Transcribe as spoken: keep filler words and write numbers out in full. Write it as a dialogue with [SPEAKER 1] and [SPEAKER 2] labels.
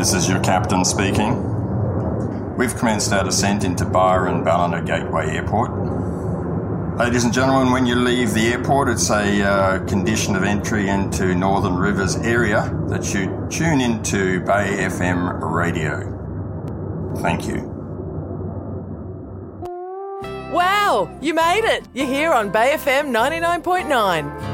[SPEAKER 1] This is your captain speaking. We've commenced our descent into Byron Ballina Gateway Airport. Ladies and gentlemen, when you leave the airport, it's a uh, condition of entry into Northern Rivers area that you tune into Bay F M radio. Thank you.
[SPEAKER 2] Wow, you made it. You're here on Bay F M ninety-nine point nine.